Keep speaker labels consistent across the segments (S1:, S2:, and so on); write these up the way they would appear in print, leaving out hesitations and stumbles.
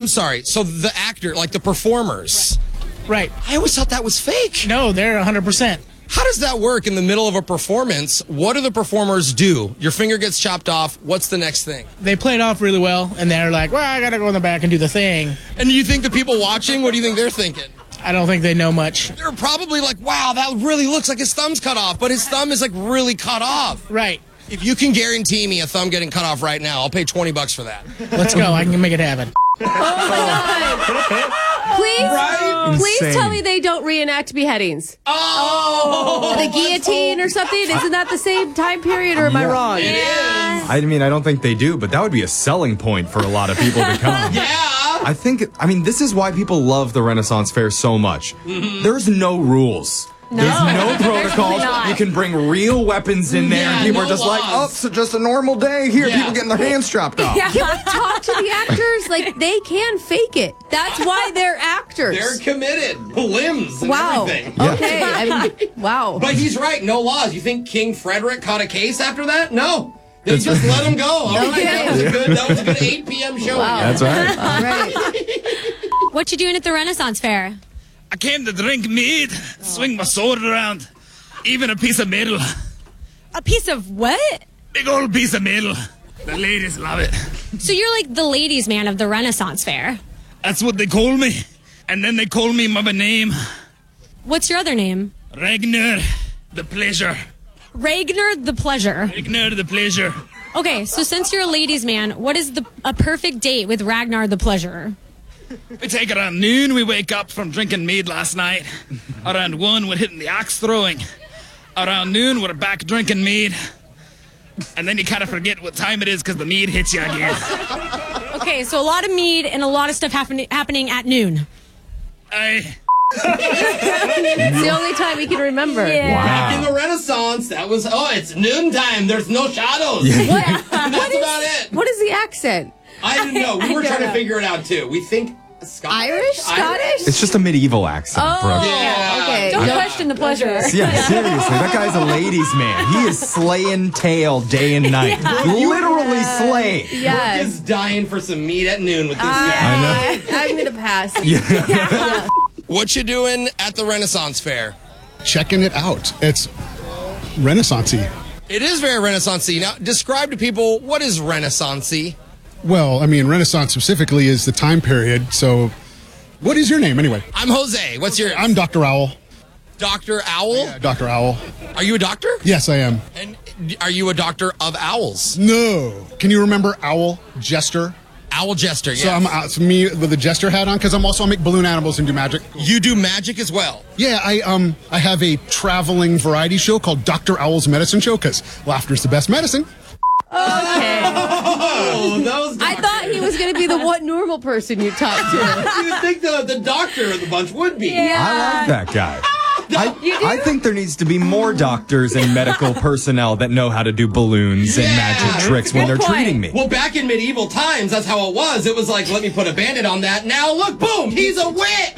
S1: sorry. So the actor, like the performers.
S2: Right.
S1: I always thought that was fake.
S2: No, they're 100%.
S1: How does that work in the middle of a performance? What do the performers do? Your finger gets chopped off. What's the next thing?
S2: They played off really well, and they're like, well, I got to go in the back and do the thing.
S1: And you think the people watching, what do you think they're thinking?
S2: I don't think they know much.
S1: They're probably like, wow, that really looks like his thumb's cut off, but his thumb is like really cut off.
S2: Right.
S1: If you can guarantee me a thumb getting cut off right now, I'll pay $20 for that.
S2: Let's go. I can make it happen.
S3: Oh my God. Please tell me they don't reenact beheadings.
S1: Oh!
S3: The guillotine or something? Isn't that the same time period, or am I wrong?
S1: It is.
S4: I mean, I don't think they do, but that would be a selling point for a lot of people to come.
S1: Yeah.
S4: I mean, this is why people love the Renaissance Fair so much. There's no rules. There's no protocols. You can bring real weapons in there, and people are just like, oh, it's just a normal day. Here, people getting their hands chopped off.
S3: Can we talk to the actors? Like, they can fake it. That's why they're actors.
S1: They're committed. Limbs and everything.
S3: Okay. I mean, wow.
S1: But he's right. No laws. You think King Frederick caught a case after that? No. They just let him go. All right. That was a good 8 p.m. show.
S3: Wow.
S4: That's right.
S3: All right.
S5: What you doing at the Renaissance Fair?
S6: I came to drink mead, swing my sword around, even a piece of metal.
S5: A piece of what?
S6: Big old piece of metal. The ladies love it.
S5: So you're like the ladies' man of the Renaissance Fair.
S6: That's what they call me. And then they call me my name.
S5: What's your other name?
S6: Ragnar the Pleasure.
S5: Ragnar the Pleasure.
S6: Ragnar the Pleasure.
S5: Okay, so since you're a ladies' man, what is a perfect date with Ragnar the Pleasure?
S6: We take around noon, we wake up from drinking mead last night. Around 1, we're hitting the axe throwing. Around noon, we're back drinking mead. And then you kind of forget what time it is because the mead hits you again.
S5: Okay, so a lot of mead and a lot of stuff happening at noon.
S3: It's the only time he can remember.
S5: Yeah.
S1: Back in the Renaissance, that was, it's noontime. There's no shadows. That's about it.
S3: What is the accent?
S1: I didn't know. We were trying to figure it out, too. We think Scottish?
S3: Irish? Scottish?
S4: It's just a medieval accent, Brooke.
S1: Yeah.
S3: Okay.
S5: Don't question the pleasure.
S4: Yeah, seriously, that guy's a ladies' man. He is slaying tail day and night. Literally slaying.
S1: We're
S3: Yes.
S1: just dying for some meat at noon with this guy.
S4: I
S3: I'm going to pass.
S1: What you doing at the Renaissance Fair?
S7: Checking it out. It's Renaissance-y.
S1: It is very Renaissance-y. Now, describe to people, what is Renaissance-y?
S7: Well, I mean, Renaissance specifically is the time period. So, what is your name anyway?
S1: I'm Jose. What's your...
S7: I'm Dr. Owl.
S1: Dr. Owl?
S7: Yeah, Dr. Owl.
S1: Are you a doctor?
S7: Yes, I am.
S1: And are you a doctor of owls?
S7: No. Can you remember Owl Jester?
S1: Owl Jester, yes.
S7: So it's me with the Jester hat on because I make balloon animals and do magic.
S1: You do magic as well?
S7: Yeah, I have a traveling variety show called Dr. Owl's Medicine Show because laughter's the best medicine.
S3: Okay.
S1: Oh, those
S3: I thought he was going to be the one normal person you talked to.
S1: You would think the doctor of the bunch would be.
S4: like that guy. I think there needs to be more doctors and medical personnel that know how to do balloons and magic tricks when they're treating me.
S1: Well, back in medieval times, that's how it was. It was like, let me put a bandit on that. Now, look, boom, he's a witch.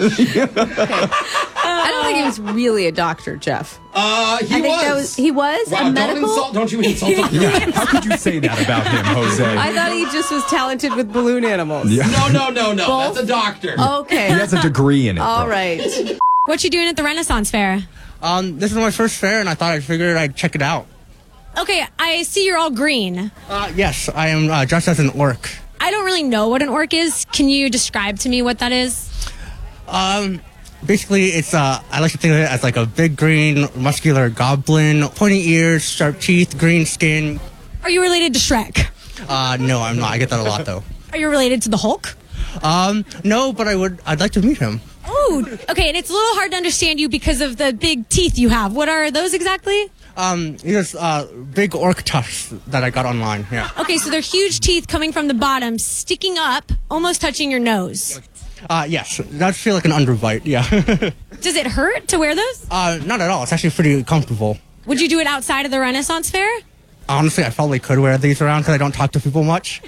S3: I don't think he was really a doctor, Jeff.
S1: He was. Wow,
S3: a medical?
S1: don't you insult him.
S4: Yeah. How could you say that about him, Jose?
S3: I thought he just was talented with balloon animals.
S4: Yeah.
S1: No.
S3: Both?
S1: That's a doctor.
S3: Okay.
S4: He has a degree in it.
S3: All
S4: bro.
S3: right.
S5: What you doing at the Renaissance Fair?
S2: This is my first fair, and I thought I'd check it out.
S5: Okay, I see you're all green.
S2: Yes, I am dressed as an orc.
S5: I don't really know what an orc is. Can you describe to me what that is?
S2: Basically, it's I like to think of it as like a big green, muscular goblin, pointy ears, sharp teeth, green skin.
S5: Are you related to Shrek?
S2: No, I'm not. I get that a lot though.
S5: Are you related to the Hulk?
S2: No, but I'd like to meet him.
S5: Oh, okay, and it's a little hard to understand you because of the big teeth you have. What are those exactly?
S2: These big orc tusks that I got online. Yeah.
S5: Okay, so they're huge teeth coming from the bottom, sticking up, almost touching your nose.
S2: Yes, that feel like an underbite. Yeah.
S5: Does it hurt to wear those?
S2: Not at all. It's actually pretty comfortable.
S5: Would you do it outside of the Renaissance Fair?
S2: Honestly, I probably could wear these around because I don't talk to people much.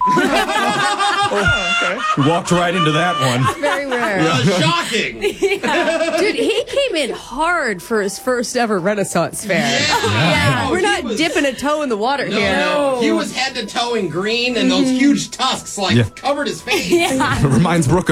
S4: You walked right into that one.
S3: Very rare.
S1: Shocking.
S3: Dude, he came in hard for his first ever Renaissance Fair.
S1: Yeah.
S3: We're not dipping a toe in the water here.
S1: No. He was head to toe in green, and those huge tusks covered his face.
S4: It reminds Brooke